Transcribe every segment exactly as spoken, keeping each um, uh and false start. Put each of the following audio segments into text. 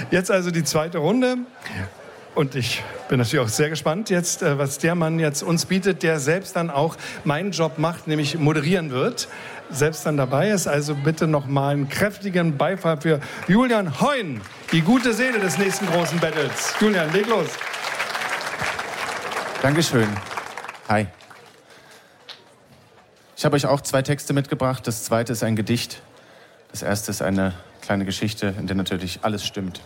Jetzt also die zweite Runde. Und ich bin natürlich auch sehr gespannt jetzt, was der Mann jetzt uns bietet, der selbst dann auch meinen Job macht, nämlich moderieren wird. Selbst dann dabei ist. Also bitte noch mal einen kräftigen Beifall für Julian Heun, die gute Seele des nächsten großen Battles. Julian, leg los. Dankeschön. Hi. Ich habe euch auch zwei Texte mitgebracht. Das zweite ist ein Gedicht. Das erste ist eine kleine Geschichte, in der natürlich alles stimmt.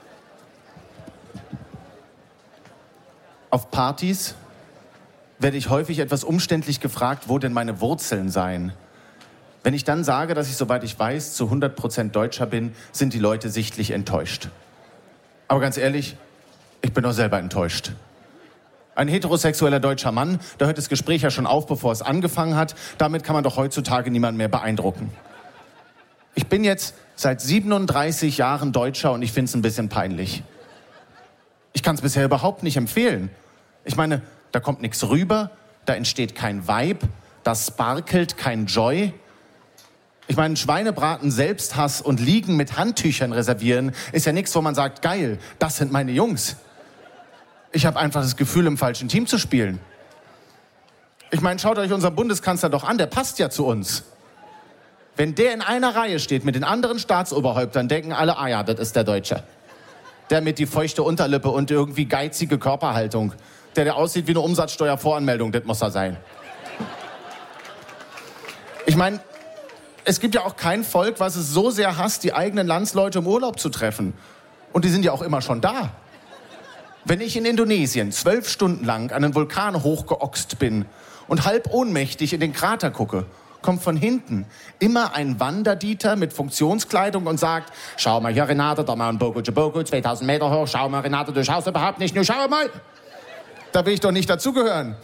Auf Partys werde ich häufig etwas umständlich gefragt, wo denn meine Wurzeln seien. Wenn ich dann sage, dass ich, soweit ich weiß, zu hundert Prozent Deutscher bin, sind die Leute sichtlich enttäuscht. Aber ganz ehrlich, ich bin doch selber enttäuscht. Ein heterosexueller deutscher Mann, da hört das Gespräch ja schon auf, bevor es angefangen hat. Damit kann man doch heutzutage niemanden mehr beeindrucken. Ich bin jetzt seit siebenunddreißig Jahren Deutscher und ich finde es ein bisschen peinlich. Ich kann es bisher überhaupt nicht empfehlen. Ich meine, da kommt nichts rüber, da entsteht kein Vibe, da sparkelt kein Joy. Ich meine, Schweinebraten, Selbsthass und Liegen mit Handtüchern reservieren ist ja nichts, wo man sagt, geil, das sind meine Jungs. Ich habe einfach das Gefühl, im falschen Team zu spielen. Ich meine, schaut euch unseren Bundeskanzler doch an, der passt ja zu uns. Wenn der in einer Reihe steht mit den anderen Staatsoberhäuptern, denken alle, ah ja, das ist der Deutsche. Der mit die feuchte Unterlippe und irgendwie geizige Körperhaltung. Der, der aussieht wie eine Umsatzsteuervoranmeldung, das muss er sein. Ich meine, es gibt ja auch kein Volk, was es so sehr hasst, die eigenen Landsleute im Urlaub zu treffen. Und die sind ja auch immer schon da. Wenn ich in Indonesien zwölf Stunden lang an einen Vulkan hochgeoxt bin und halb ohnmächtig in den Krater gucke, kommt von hinten immer ein Wanderdieter mit Funktionskleidung und sagt, schau mal hier, Renate, da mal ein Bogo Bogo, zweitausend Meter hoch, schau mal, Renate, du schaust überhaupt nicht, nur schau mal. Da will ich doch nicht dazugehören.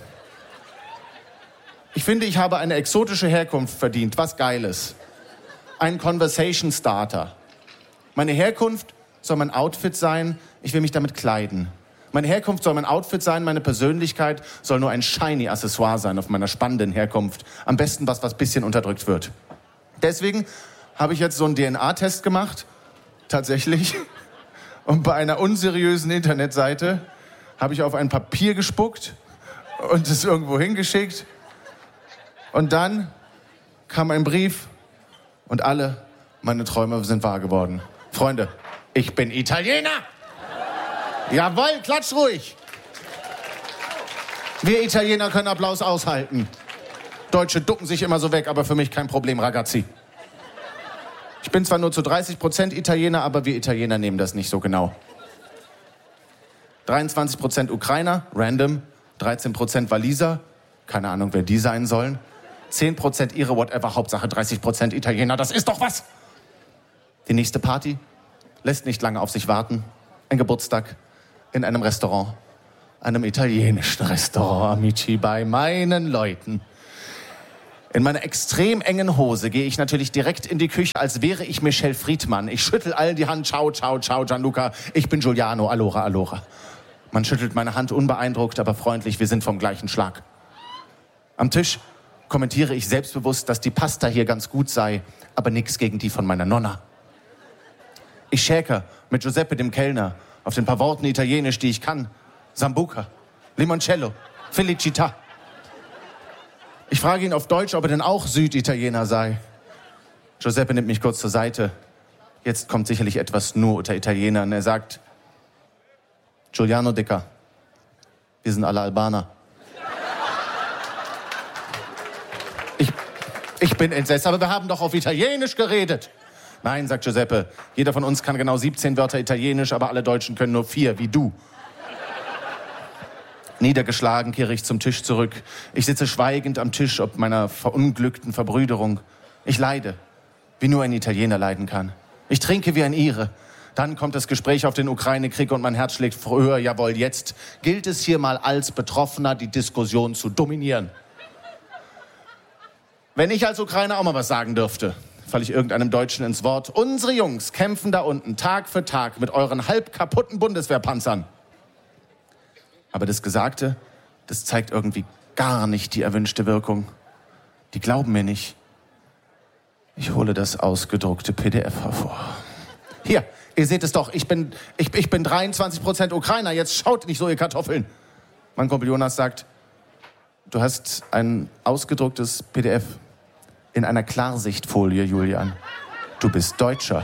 Ich finde, ich habe eine exotische Herkunft verdient, was Geiles. Ein Conversation Starter. Meine Herkunft soll mein Outfit sein, ich will mich damit kleiden. Meine Herkunft soll mein Outfit sein, meine Persönlichkeit soll nur ein shiny Accessoire sein auf meiner spannenden Herkunft. Am besten was, was ein bisschen unterdrückt wird. Deswegen habe ich jetzt so einen D N A-Test gemacht, tatsächlich. Und bei einer unseriösen Internetseite habe ich auf ein Papier gespuckt und es irgendwo hingeschickt. Und dann kam ein Brief und alle meine Träume sind wahr geworden. Freunde, ich bin Italiener! Jawohl, klatsch ruhig! Wir Italiener können Applaus aushalten. Deutsche ducken sich immer so weg, aber für mich kein Problem, Ragazzi. Ich bin zwar nur zu dreißig Prozent Italiener, aber wir Italiener nehmen das nicht so genau. dreiundzwanzig Prozent Ukrainer, random. dreizehn Prozent Waliser, keine Ahnung, wer die sein sollen. zehn Prozent Ire, whatever, Hauptsache dreißig Prozent Italiener, das ist doch was! Die nächste Party lässt nicht lange auf sich warten. Ein Geburtstag in einem Restaurant. Einem italienischen Restaurant, Amici, bei meinen Leuten. In meiner extrem engen Hose gehe ich natürlich direkt in die Küche, als wäre ich Michelle Friedmann. Ich schüttel allen die Hand. Ciao, ciao, ciao, Gianluca. Ich bin Giuliano. Allora, allora. Man schüttelt meine Hand unbeeindruckt, aber freundlich. Wir sind vom gleichen Schlag. Am Tisch kommentiere ich selbstbewusst, dass die Pasta hier ganz gut sei, aber nichts gegen die von meiner Nonna. Ich schäker mit Giuseppe, dem Kellner, auf den paar Worten Italienisch, die ich kann. Sambuca, Limoncello, Felicità. Ich frage ihn auf Deutsch, ob er denn auch Süditaliener sei. Giuseppe nimmt mich kurz zur Seite. Jetzt kommt sicherlich etwas nur unter Italienern. Er sagt, Giuliano Dicker, wir sind alle Albaner. Ich, ich bin entsetzt, aber wir haben doch auf Italienisch geredet. Nein, sagt Giuseppe, jeder von uns kann genau siebzehn Wörter Italienisch, aber alle Deutschen können nur vier, wie du. Niedergeschlagen kehre ich zum Tisch zurück. Ich sitze schweigend am Tisch ob meiner verunglückten Verbrüderung. Ich leide, wie nur ein Italiener leiden kann. Ich trinke wie ein Ire. Dann kommt das Gespräch auf den Ukraine-Krieg und mein Herz schlägt früher. Jawohl, jetzt gilt es hier mal als Betroffener, die Diskussion zu dominieren. Wenn ich als Ukrainer auch mal was sagen dürfte, falle ich irgendeinem Deutschen ins Wort. Unsere Jungs kämpfen da unten Tag für Tag mit euren halb kaputten Bundeswehrpanzern. Aber das Gesagte, das zeigt irgendwie gar nicht die erwünschte Wirkung. Die glauben mir nicht. Ich hole das ausgedruckte P D F hervor. Hier, ihr seht es doch, ich bin, ich, ich bin dreiundzwanzig Prozent Ukrainer, jetzt schaut nicht so, ihr Kartoffeln. Mein Kumpel Jonas sagt, du hast ein ausgedrucktes P D F in einer Klarsichtfolie, Julian. Du bist Deutscher.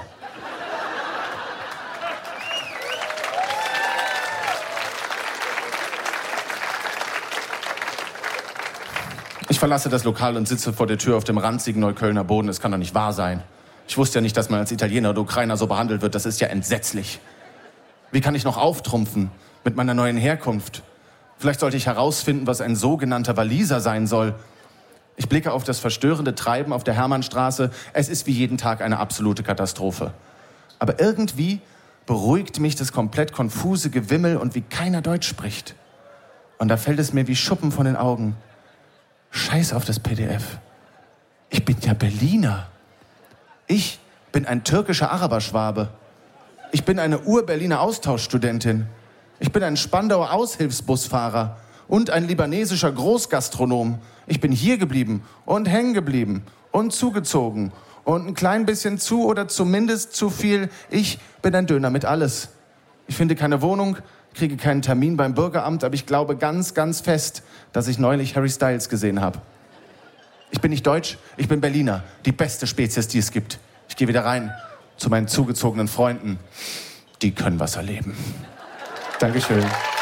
Ich verlasse das Lokal und sitze vor der Tür auf dem ranzigen Neuköllner Boden. Es kann doch nicht wahr sein. Ich wusste ja nicht, dass man als Italiener oder Ukrainer so behandelt wird. Das ist ja entsetzlich. Wie kann ich noch auftrumpfen mit meiner neuen Herkunft? Vielleicht sollte ich herausfinden, was ein sogenannter Waliser sein soll. Ich blicke auf das verstörende Treiben auf der Hermannstraße. Es ist wie jeden Tag eine absolute Katastrophe. Aber irgendwie beruhigt mich das komplett konfuse Gewimmel und wie keiner Deutsch spricht. Und da fällt es mir wie Schuppen von den Augen. Scheiß auf das P D F. Ich bin ja Berliner. Ich bin ein türkischer Araberschwabe. Ich bin eine Ur-Berliner Austauschstudentin. Ich bin ein Spandauer Aushilfsbusfahrer und ein libanesischer Großgastronom. Ich bin hier geblieben und hängen geblieben und zugezogen und ein klein bisschen zu oder zumindest zu viel. Ich bin ein Döner mit alles. Ich finde keine Wohnung, kriege keinen Termin beim Bürgeramt, aber ich glaube ganz, ganz fest, dass ich neulich Harry Styles gesehen habe. Ich bin nicht deutsch, ich bin Berliner. Die beste Spezies, die es gibt. Ich gehe wieder rein zu meinen zugezogenen Freunden. Die können was erleben. Dankeschön.